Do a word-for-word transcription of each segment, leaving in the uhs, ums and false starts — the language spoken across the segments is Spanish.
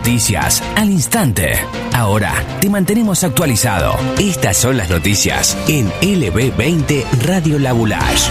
noticias al instante. Ahora te mantenemos actualizado. Estas son las noticias en L B veinte Radio La Boulage.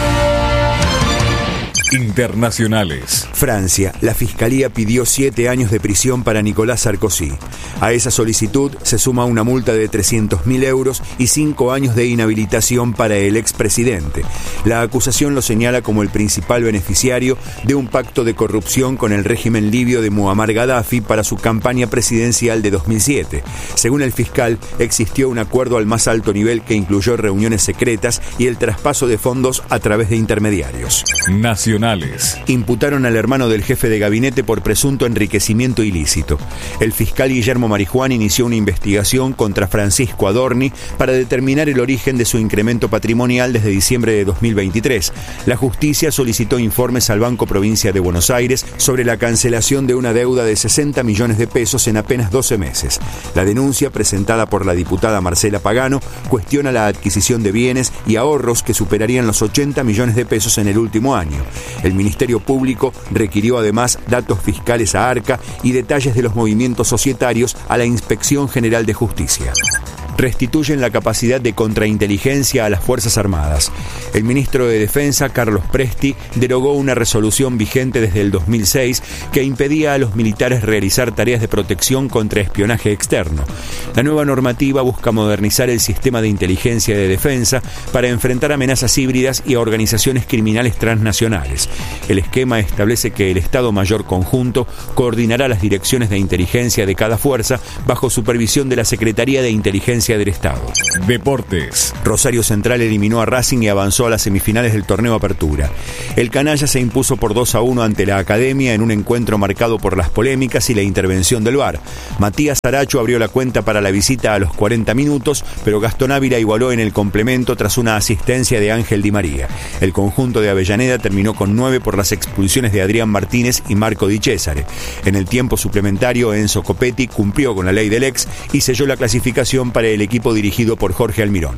Internacionales. Francia, la Fiscalía pidió siete años de prisión para Nicolás Sarkozy. A esa solicitud se suma una multa de trescientos mil euros y cinco años de inhabilitación para el expresidente. La acusación lo señala como el principal beneficiario de un pacto de corrupción con el régimen libio de Muammar Gaddafi para su campaña presidencial de dos mil siete. Según el fiscal, existió un acuerdo al más alto nivel que incluyó reuniones secretas y el traspaso de fondos a través de intermediarios. Nacional. Imputaron al hermano del jefe de gabinete por presunto enriquecimiento ilícito. El fiscal Guillermo Marijuán inició una investigación contra Francisco Adorni para determinar el origen de su incremento patrimonial desde diciembre de dos mil veintitrés. La justicia solicitó informes al Banco Provincia de Buenos Aires sobre la cancelación de una deuda de sesenta millones de pesos en apenas doce meses. La denuncia, presentada por la diputada Marcela Pagano, cuestiona la adquisición de bienes y ahorros que superarían los ochenta millones de pesos en el último año. El Ministerio Público requirió además datos fiscales a Arca y detalles de los movimientos societarios a la Inspección General de Justicia. Restituyen la capacidad de contrainteligencia a las Fuerzas Armadas. El ministro de Defensa, Carlos Presti, derogó una resolución vigente desde el dos mil seis que impedía a los militares realizar tareas de protección contra espionaje externo. La nueva normativa busca modernizar el sistema de inteligencia de defensa para enfrentar amenazas híbridas y a organizaciones criminales transnacionales. El esquema establece que el Estado Mayor Conjunto coordinará las direcciones de inteligencia de cada fuerza bajo supervisión de la Secretaría de Inteligencia del Estado. Deportes. Rosario Central eliminó a Racing y avanzó a las semifinales del torneo Apertura. El canalla se impuso por dos a uno ante la Academia en un encuentro marcado por las polémicas y la intervención del V A R. Matías Aracho abrió la cuenta para la visita a los cuarenta minutos, pero Gastón Ávila igualó en el complemento tras una asistencia de Ángel Di María. El conjunto de Avellaneda terminó con nueve por las expulsiones de Adrián Martínez y Marco Di Cesare. En el tiempo suplementario, Enzo Copetti cumplió con la ley del ex y selló la clasificación para el equipo dirigido por Jorge Almirón.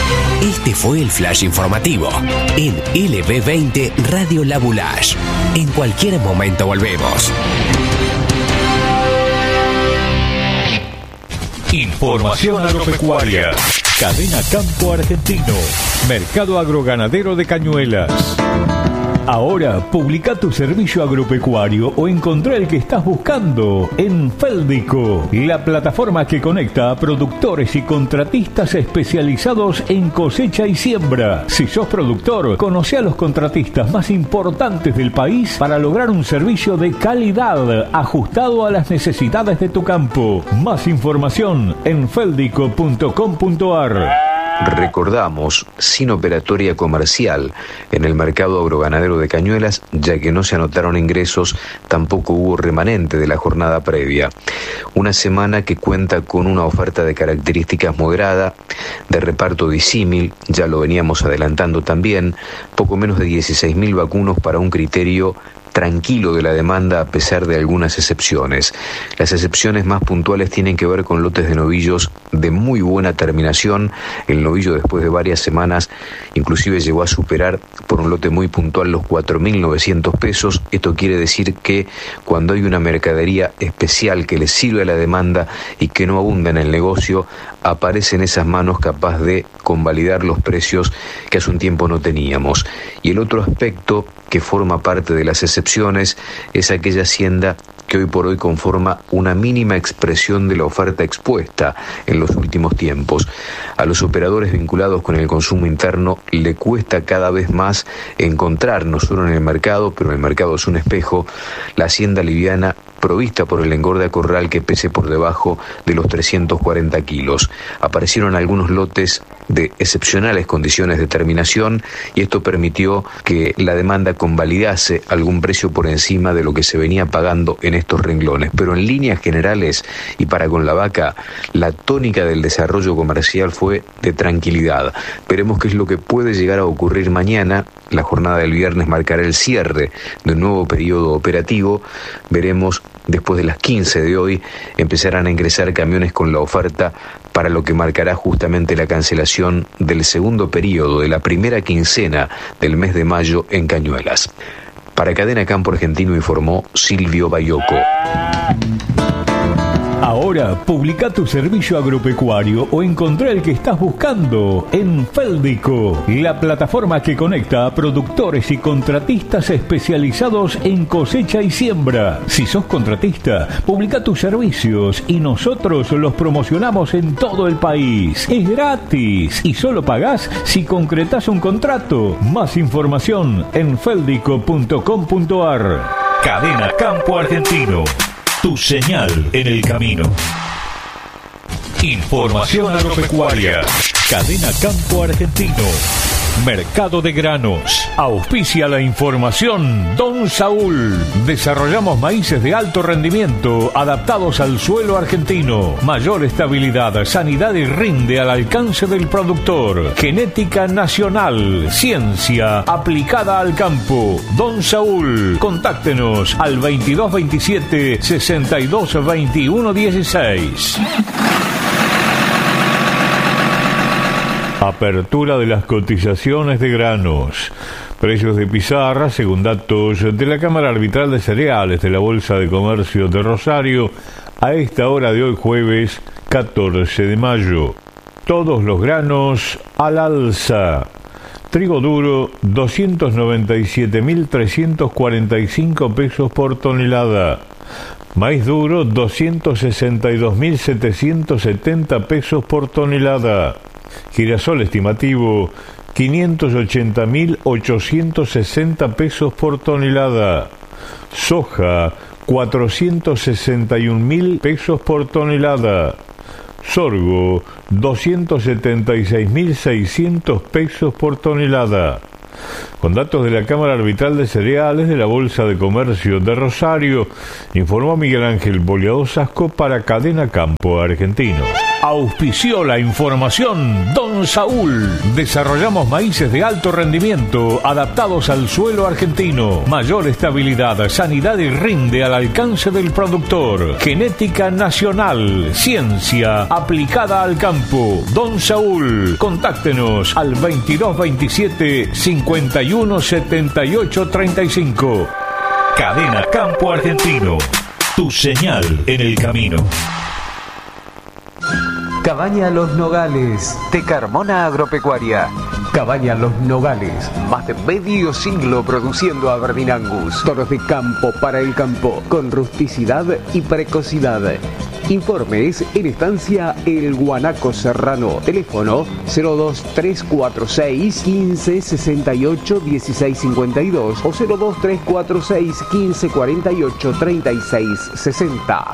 Este fue el flash informativo en L B veinte Radio La Boulage. En cualquier momento volvemos. Información agropecuaria. Cadena Campo Argentino. Mercado agroganadero de Cañuelas. Ahora, publica tu servicio agropecuario o encontrá el que estás buscando en Féldico, la plataforma que conecta a productores y contratistas especializados en cosecha y siembra. Si sos productor, conoce a los contratistas más importantes del país para lograr un servicio de calidad ajustado a las necesidades de tu campo. Más información en féldico punto com punto ar. Recordamos, sin operatoria comercial en el mercado agroganadero de Cañuelas, ya que no se anotaron ingresos, tampoco hubo remanente de la jornada previa. Una semana que cuenta con una oferta de características moderada, de reparto disímil, ya lo veníamos adelantando también, poco menos de dieciséis mil vacunos para un criterio tranquilo de la demanda a pesar de algunas excepciones. Las excepciones más puntuales tienen que ver con lotes de novillos de muy buena terminación. El novillo, después de varias semanas, inclusive llegó a superar por un lote muy puntual los cuatro mil novecientos pesos. Esto quiere decir que cuando hay una mercadería especial que le sirve a la demanda y que no abunda en el negocio, aparecen esas manos capaz de convalidar los precios que hace un tiempo no teníamos. Y el otro aspecto que forma parte de las excepciones es aquella hacienda que hoy por hoy conforma una mínima expresión de la oferta expuesta en los últimos tiempos. A los operadores vinculados con el consumo interno le cuesta cada vez más encontrar, no solo en el mercado, pero el mercado es un espejo, la hacienda liviana provista por el engorde a corral que pese por debajo de los trescientos cuarenta kilos. Aparecieron algunos lotes de excepcionales condiciones de terminación y esto permitió que la demanda convalidase algún precio por encima de lo que se venía pagando en estos renglones. Pero en líneas generales y para con la vaca, la tónica del desarrollo comercial fue de tranquilidad. Veremos qué es lo que puede llegar a ocurrir mañana. La jornada del viernes marcará el cierre de un nuevo periodo operativo. Veremos después de las quince de hoy empezarán a ingresar camiones con la oferta para lo que marcará justamente la cancelación del segundo periodo de la primera quincena del mes de mayo en Cañuelas. Para Cadena Campo Argentino informó Silvio Bayoco. Ahora publica tu servicio agropecuario o encontrá el que estás buscando en Feldico, la plataforma que conecta a productores y contratistas especializados en cosecha y siembra. Si sos contratista, publica tus servicios y nosotros los promocionamos en todo el país. Es gratis y solo pagás si concretás un contrato. Más información en feldico punto com punto ar. Cadena Campo Argentino. Tu señal en el camino. Información agropecuaria. Cadena Campo Argentino. Mercado de granos. Auspicia la información Don Saúl. Desarrollamos maíces de alto rendimiento adaptados al suelo argentino. Mayor estabilidad, sanidad y rinde al alcance del productor. Genética nacional. Ciencia aplicada al campo. Don Saúl. Contáctenos al veintidós veintisiete sesenta y dos veintiuno dieciséis. Apertura de las cotizaciones de granos. Precios de pizarra, según datos de la Cámara Arbitral de Cereales de la Bolsa de Comercio de Rosario, a esta hora de hoy jueves catorce de mayo. Todos los granos al alza. Trigo duro, doscientos noventa y siete mil trescientos cuarenta y cinco pesos por tonelada. Maíz duro, doscientos sesenta y dos mil setecientos setenta pesos por tonelada. Girasol estimativo, quinientos ochenta mil ochocientos sesenta pesos por tonelada. Soja, cuatrocientos sesenta y un mil pesos por tonelada. Sorgo, doscientos setenta y seis mil seiscientos pesos por tonelada. Con datos de la Cámara Arbitral de Cereales de la Bolsa de Comercio de Rosario, informó Miguel Ángel Boleado Sasco para Cadena Campo Argentino. Auspició la información Don Saúl. Desarrollamos maíces de alto rendimiento adaptados al suelo argentino. Mayor estabilidad, sanidad y rinde al alcance del productor. Genética nacional. Ciencia aplicada al campo. Don Saúl. Contáctenos al veintidós veintisiete cincuenta y uno setenta y ocho treinta y cinco. Cadena Campo Argentino. Tu señal en el camino. Cabaña Los Nogales, de Carmona Agropecuaria. Cabaña Los Nogales, más de medio siglo produciendo Aberdeen Angus. Toros de campo para el campo, con rusticidad y precocidad. Informes en estancia El Guanaco Serrano. Teléfono cero dos tres cuatro seis quince sesenta y ocho dieciséis cincuenta y dos o cero dos tres cuatro seis quince cuarenta y ocho treinta y seis sesenta.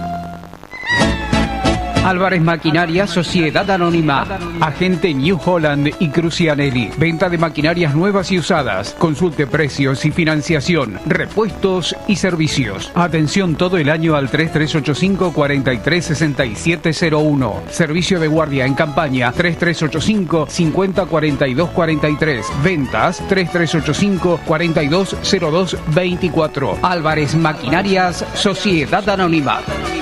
Álvarez Maquinaria Sociedad Anónima, agente New Holland y Crucianelli. Venta de maquinarias nuevas y usadas. Consulte precios y financiación, repuestos y servicios. Atención todo el año al tres tres ocho cinco cuatro tres seis siete cero uno. Servicio de guardia en campaña tres tres ocho cinco cinco cero cuatro dos cuatro tres. Ventas tres tres ocho cinco cuatro dos cero dos veinticuatro. Álvarez Maquinarias Sociedad Anónima.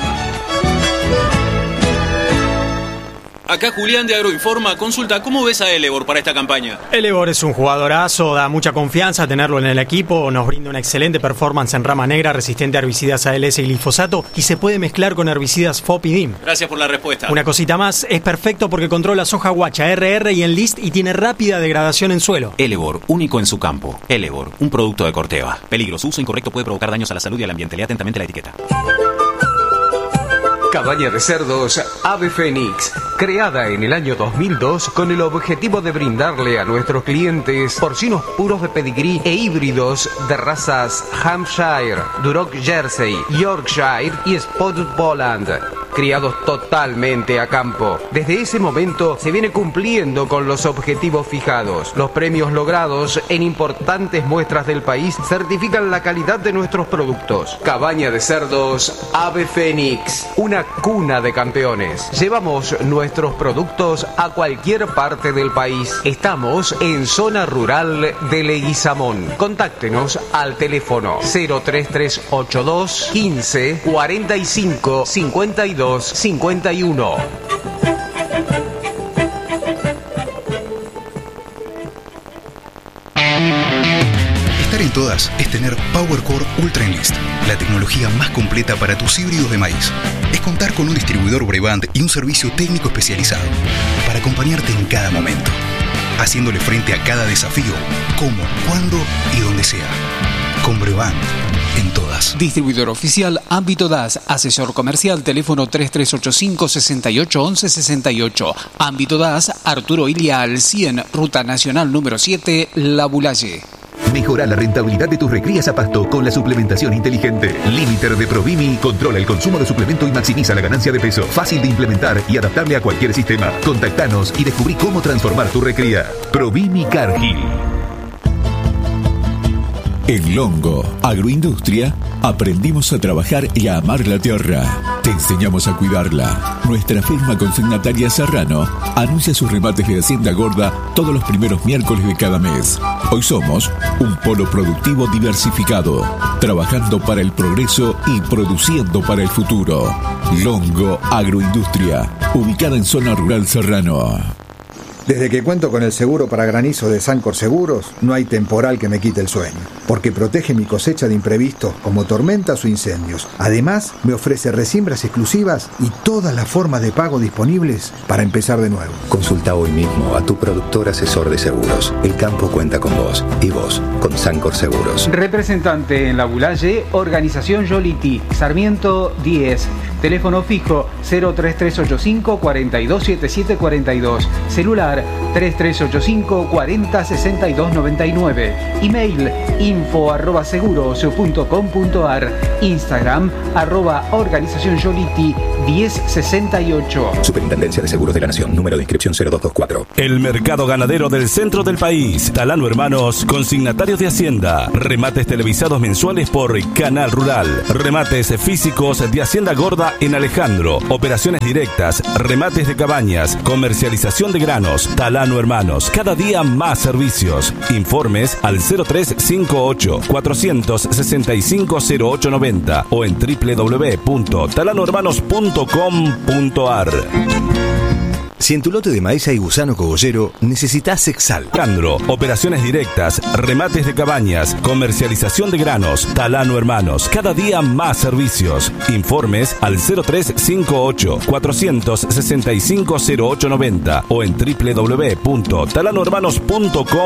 Acá Julián de Agroinforma. Consulta, ¿cómo ves a Elevor para esta campaña? Elevor es un jugadorazo, da mucha confianza tenerlo en el equipo, nos brinda una excelente performance en rama negra, resistente a herbicidas A L S y glifosato y se puede mezclar con herbicidas F O P y D I M. Gracias por la respuesta. Una cosita más, es perfecto porque controla soja guacha, R R y enlist y tiene rápida degradación en suelo. Elevor, único en su campo. Elevor, un producto de Corteva. Peligro, su uso incorrecto puede provocar daños a la salud y al ambiente. Lea atentamente la etiqueta. Cabaña de cerdos Ave Fénix, creada en el año dos mil dos con el objetivo de brindarle a nuestros clientes porcinos puros de pedigrí e híbridos de razas Hampshire, Duroc Jersey, Yorkshire y Spotted Poland, criados totalmente a campo. Desde ese momento se viene cumpliendo con los objetivos fijados. Los premios logrados en importantes muestras del país certifican la calidad de nuestros productos. Cabaña de cerdos Ave Fénix, una cuna de campeones. Llevamos nuestros productos a cualquier parte del país. Estamos en zona rural de Leguizamón. Contáctenos al teléfono cero tres tres ocho dos quince cuarenta y cinco cincuenta y dos cincuenta y uno. Estar en todas es tener PowerCore Ultra Enlist, la tecnología más completa para tus híbridos de maíz. Es contar con un distribuidor Brevant y un servicio técnico especializado para acompañarte en cada momento, haciéndole frente a cada desafío, como, cuándo y donde sea. Con Brevant, en todas. Distribuidor oficial Ámbito D A S, asesor comercial, teléfono tres tres ocho cinco, seis ocho uno uno seis ocho. Ámbito D A S, Arturo Ilia al cien, Ruta Nacional número siete, La Bulaye. Mejora la rentabilidad de tus recrías a pasto con la suplementación inteligente. Limiter de Provimi controla el consumo de suplemento y maximiza la ganancia de peso. Fácil de implementar y adaptable a cualquier sistema. Contactanos y descubrí cómo transformar tu recría. Provimi Cargill. En Longo Agroindustria aprendimos a trabajar y a amar la tierra. Te enseñamos a cuidarla. Nuestra firma consignataria Serrano anuncia sus remates de Hacienda Gorda todos los primeros miércoles de cada mes. Hoy somos un polo productivo diversificado, trabajando para el progreso y produciendo para el futuro. Longo Agroindustria, ubicada en zona rural Serrano. Desde que cuento con el seguro para granizo de Sancor Seguros, no hay temporal que me quite el sueño, porque protege mi cosecha de imprevistos como tormentas o incendios. Además, me ofrece resiembras exclusivas y todas las formas de pago disponibles para empezar de nuevo. Consulta hoy mismo a tu productor asesor de seguros. El campo cuenta con vos y vos con Sancor Seguros. Representante en La Bulaye, Organización Yoliti, Sarmiento diez. Teléfono fijo cero tres tres ocho cinco, cuatro dos siete siete cuatro dos. Celular tres tres ocho cinco, cuatro cero, seis dos nueve nueve. Email info arroba seguros punto com punto ar. Instagram arroba Organización Yoliti diez sesenta y ocho. Superintendencia de Seguros de la Nación. Número de inscripción cero dos dos cuatro. El mercado ganadero del centro del país. Talano Hermanos, consignatarios de Hacienda. Remates televisados mensuales por Canal Rural. Remates físicos de Hacienda Gorda en Alejandro. Operaciones directas, remates de cabañas, comercialización de granos. Talano Hermanos, cada día más servicios. Informes al cero tres cinco ocho, cuatro seis cinco, cero ocho nueve cero o en doble u doble u doble u punto talano hermanos punto com punto ar. Si en tu lote de maíz hay gusano cogollero, necesitas Exal. Candro, operaciones directas, remates de cabañas, comercialización de granos. Talano Hermanos, cada día más servicios. Informes al cero tres cinco ocho, cuatro seis cinco, cero ocho nueve cero o en doble u doble u doble u punto talano hermanos punto com